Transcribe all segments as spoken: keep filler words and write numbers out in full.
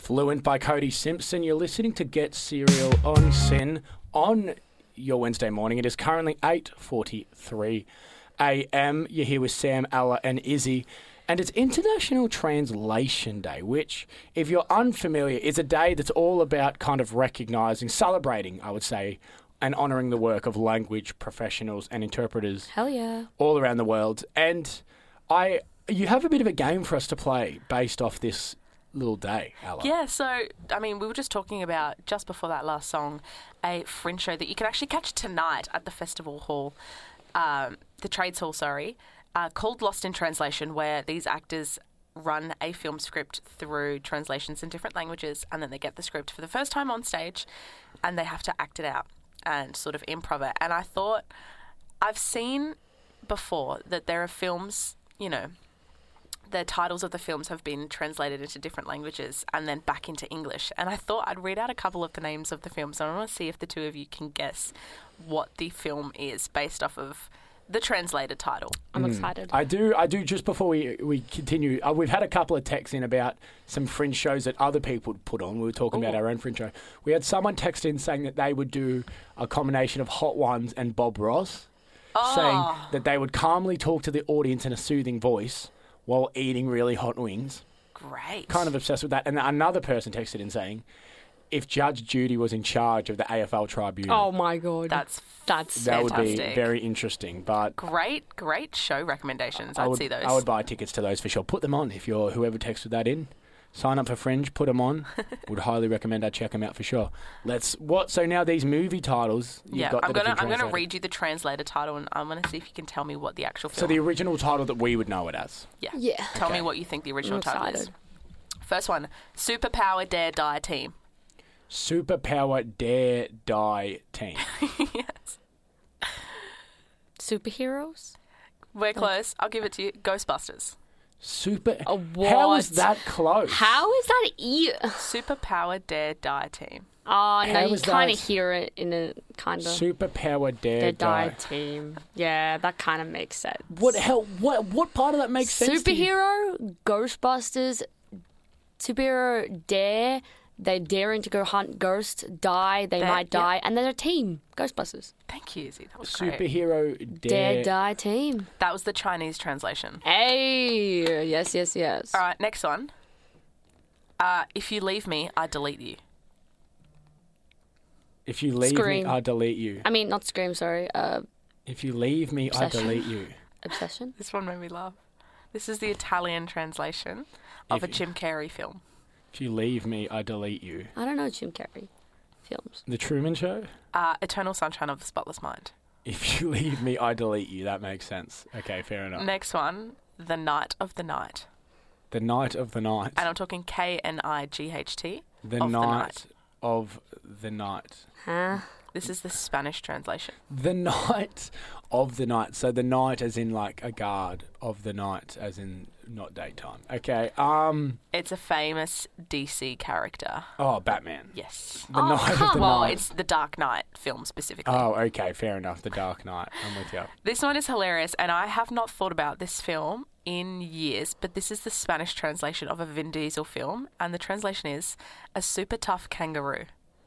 Fluent by Cody Simpson. You're listening to Get Serial on Sin on your Wednesday morning. It is currently eight forty-three a.m. You're here with Sam, Ella and Izzy. And it's International Translation Day, which, if you're unfamiliar, is a day that's all about kind of recognising, celebrating, I would say, and honouring the work of language professionals and interpreters. Hell yeah. All around the world. And I, you have a bit of a game for us to play based off this little day, Ella. Yeah, so, I mean, we were just talking about, just before that last song, a Fringe show that you can actually catch tonight at the Festival Hall, um, the Trades Hall, sorry, uh, called Lost in Translation, where these actors run a film script through translations in different languages, and then they get the script for the first time on stage, and they have to act it out and sort of improv it. And I thought, I've seen before that there are films, you know, the titles of the films have been translated into different languages and then back into English. And I thought I'd read out a couple of the names of the films. And I want to see if the two of you can guess what the film is based off of the translated title. I'm excited. I do, I do. Just before we we continue, uh, we've had a couple of texts in about some Fringe shows that other people put on. We were talking Ooh. about our own Fringe show. We had someone text in saying that they would do a combination of Hot Ones and Bob Ross, Oh. saying that they would calmly talk to the audience in a soothing voice while eating really hot wings. Great. Kind of obsessed with that. And another person texted in saying, if Judge Judy was in charge of the A F L tribunal, Oh my god. That's That's that would be fantastic. very interesting. But great, great show recommendations. I I'd would, see those. I would buy tickets to those for sure. Put them on if you're whoever texted that in. Sign up for Fringe, put them on. Would highly recommend I check them out for sure. Let's what? So now these movie titles. You've yeah, got I'm that have gonna been I'm gonna translated. read you the translated title, and I'm gonna see if you can tell me what the actual film. So the original title that we would know it as. yeah. Yeah. Tell Okay. me what you think the original I'm title is. excited. First one: Superpower Dare Die Team. Superpower Dare Die Team. Yes, Superheroes? we're close. I'll give it to you. Ghostbusters. Super. Oh, How is what? that close? How is that e? Superpower Dare Die Team. Oh no, How you is kind of that? hear it in a kind of Superpower Dare the Die. die team. Yeah, that kind of makes sense. What hell? What what part of that makes sense? to you? Superhero, Ghostbusters, superhero dare. They're daring to go hunt ghosts, die, they Dare- might yeah. die, and they're a team. Ghostbusters. Thank you, Izzy. That was great. Superhero Dare, Dare. die team. That was the Chinese translation. Hey, yes, yes, yes. All right, next one. Uh, if you leave me, I delete you. If you leave Scream. me, I delete you. I mean, not Scream, sorry. Uh, If you leave me, Obsession. I delete you. Obsession. This one made me laugh. This is the Italian translation of If a you- Jim Carrey film. If you leave me, I delete you. I don't know Jim Carrey films. The Truman Show? Uh, Eternal Sunshine of the Spotless Mind. If you leave me, I delete you. That makes sense. Okay, fair enough. Next one, The Night of the Night. The Night of the Night. And I'm talking K N I G H T. The of the Night Night. of the Night. Huh? This is the Spanish translation. The Night of the Night. So the night as in like a guard of the night as in not daytime. Okay. Um. It's a famous D C character. Oh, Batman. Yes. The Oh, Night of the come Well, Night. it's the Dark Knight film specifically. Oh, okay. Fair enough. The Dark Knight. I'm with you. This one is hilarious, and I have not thought about this film in years, but this is the Spanish translation of a Vin Diesel film, and the translation is A Super Tough Kangaroo.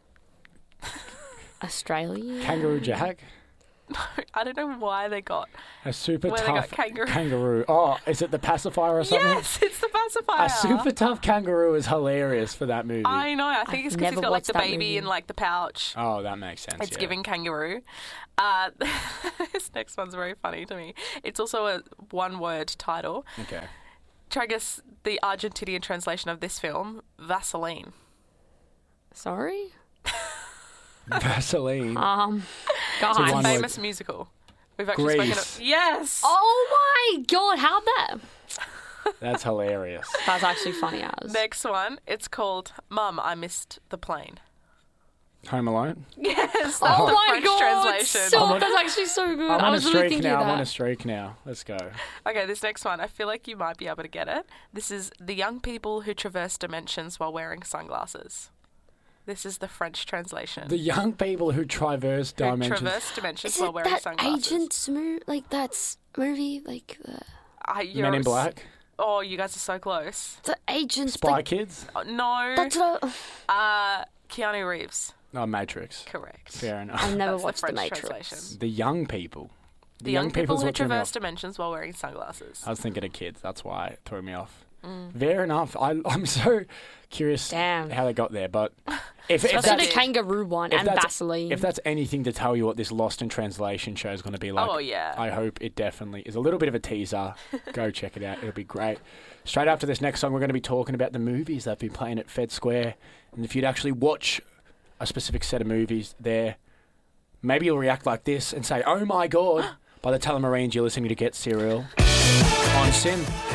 Australia? Kangaroo Jack. I don't know why they got... A super Where they got tough kangaroo. kangaroo. Oh, is it the pacifier or something? Yes, it's the pacifier. A super tough kangaroo is hilarious for that movie. I know. I think I've it's because he's never got like the watched that baby movie. in like the pouch. Oh, that makes sense. It's yeah. giving kangaroo. Uh, this next one's very funny to me. It's also a one-word title. Okay. Try to guess the Argentinian translation of this film, Vaseline. Sorry? Vaseline. Um, a God. one word- Famous musical. We've actually spoken Grease. of... Yes! Oh my God, how that? That's hilarious. That's actually funny as. Next one, it's called Mum, I Missed the Plane. Home Alone. Yes, that's Oh the my French God, translation. stop. I'm on- That's actually so good. I'm I on a was really streak thinking now. of I'm on that. a streak now. Let's go. Okay, this next one, I feel like you might be able to get it. This is The Young People Who Traverse Dimensions While Wearing Sunglasses. This is the French translation. The young people who traverse Who dimensions. traverse dimensions Is while it wearing that sunglasses. Agents movie? Like that's movie? Like uh, Uh, you're Men in s- Black. Oh, you guys are so close. The agents. Spy the, Kids? Oh, no. That's what I, Uh, Keanu Reeves. No, Matrix. Correct. Fair enough. I never That's the watched The, French Matrix. translation. The young people. The young people people's who what threw me traverse off. dimensions while wearing sunglasses. I was thinking of kids. That's why it threw me off. Mm. Fair enough. I, I'm so curious Damn. how they got there. But if, if, Especially that's, the kangaroo one if and that's- Vaseline. if that's anything to tell you what this Lost in Translation show is going to be like, Oh, yeah. I hope it definitely is a little bit of a teaser. Go check it out. It'll be great. Straight after this next song, we're going to be talking about the movies that have been playing at Fed Square. And if you'd actually watch a specific set of movies there, maybe you'll react like this and say, oh my God, by the Telemarines you're listening to Get Serial on Sin.